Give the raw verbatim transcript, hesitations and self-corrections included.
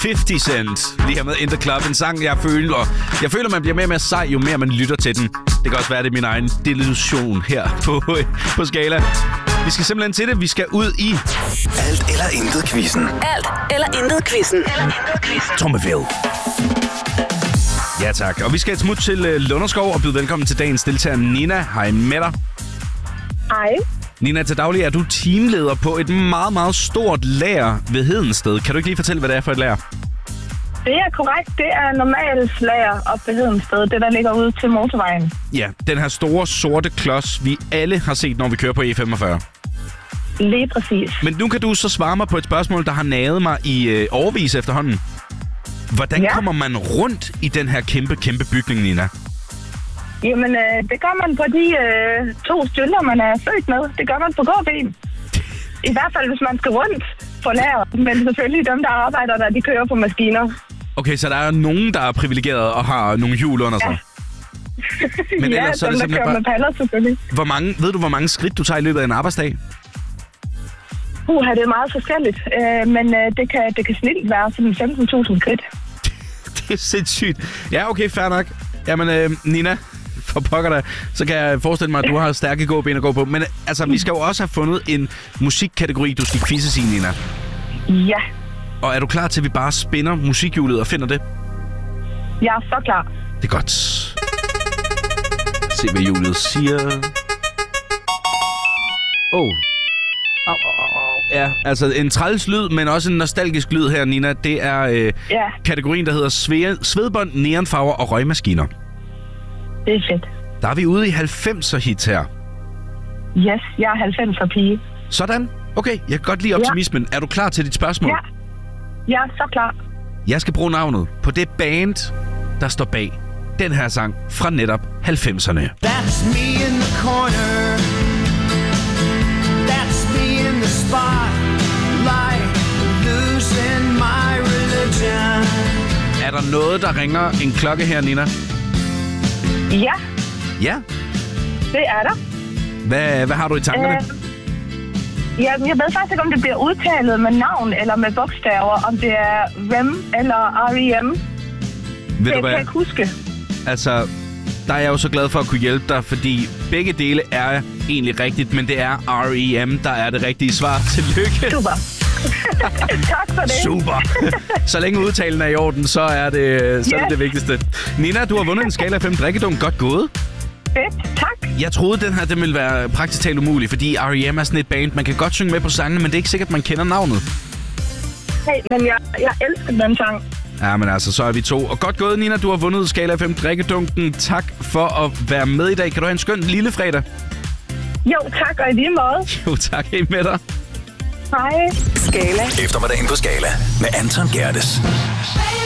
halvtreds Cent. Lige her med In The Club. En sang, jeg føler. Jeg føler, man bliver mere og mere sej, jo mere man lytter til den. Det kan også være, det er min egen delusion her på, på Skala. Vi skal simpelthen til det. Vi skal ud i... Alt eller intet quizzen. Alt eller intet quizzen. Eller intet quizzen. Trommevirvel. Ja, tak. Og vi skal et smut til uh, Lunderskov og byde velkommen til dagens deltager Nina. Hej med dig. Hej. Nina, til daglig er du teamleder på et meget, meget stort lager ved Hedensted. Kan du ikke lige fortælle, hvad det er for et lager? Det er korrekt. Det er normalt lager op ved Hedensted. Det, der ligger ude til motorvejen. Ja, den her store, sorte klods, vi alle har set, når vi kører på E femogfyrre. Lige præcis. Men nu kan du så svare mig på et spørgsmål, der har naget mig i øh, overvis efterhånden. Hvordan ja. kommer man rundt i den her kæmpe, kæmpe bygning, Nina? Jamen, øh, det gør man på de øh, to støller, man er født med. Det gør man på gåben. I hvert fald, hvis man skal rundt på lager. Men selvfølgelig dem, der arbejder der, de kører på maskiner. Okay, så der er nogen, der er privilegeret og har nogle hjul under sig? Ja, Men ja ellers, så er dem, det der kører bare... med paller selvfølgelig. Hvor mange, ved du, hvor mange skridt du tager i løbet af en arbejdsdag? Uha, det er meget forskelligt. Øh, men øh, det kan, det kan snilt være sådan femten tusind skridt. Det er sindssygt. Ja, okay, fair nok. Jamen, øh, Nina, for pokker dig, så kan jeg forestille mig, at du har stærke gåben at gå på. Men altså, vi skal jo også have fundet en musikkategori, du skal quizze i, Nina. Ja. Og er du klar til, at vi bare spinner musikhjulet og finder det? Jeg er så klar. Det er godt. Se, hvad hjulet siger. Åh. Oh. Au, au, au. Ja, altså en træls lyd, men også en nostalgisk lyd her, Nina. Det er øh, ja. kategorien, der hedder sve- svedbånd, neonfarver og røgmaskiner. Det er fedt. Der er vi ude i halvfemser hits her. Yes, jeg er halvfemser pige. Sådan. Okay, jeg kan godt lide optimismen. Ja. Er du klar til dit spørgsmål? Ja. Jeg er så klar. Jeg skal bruge navnet på det band, der står bag den her sang fra netop halvfemserne. That's me in the corner. That's me in the spotlight. Losing my religion. Er der noget, der ringer en klokke her, Nina? Ja. Ja? Det er der. Hvad, hvad har du i tankerne? Øh, ja, jeg ved faktisk ikke, om det bliver udtalet med navn eller med bogstaver. Om det er Rem eller R E M. Ved det du kan hvad? jeg ikke huske. Altså, der er jeg jo så glad for at kunne hjælpe dig, fordi begge dele er egentlig rigtigt, men det er R E M, der er det rigtige svar. Tillykke. Super. Tak for det. Super. Så længe udtalen er i orden, så er det så yes. er det, det vigtigste. Nina, du har vundet en skala af fem drikkedunk. Godt gået. Fedt, tak. Jeg troede, den her den ville være praktisk talt umulig, fordi R E M er sådan et band. Man kan godt synge med på sangene, men det er ikke sikkert, man kender navnet. Hey, men jeg, jeg elsker den sang. Ja, men altså, så er vi to. Og godt gået, Nina. Du har vundet skala af fem drikkedunken. Tak for at være med i dag. Kan du have en skøn lille fredag? Jo, tak, og i lige måde. Jo, tak. Hej med dig. Hej. Skala. Eftermiddagen på Skala med Anton Gerdes.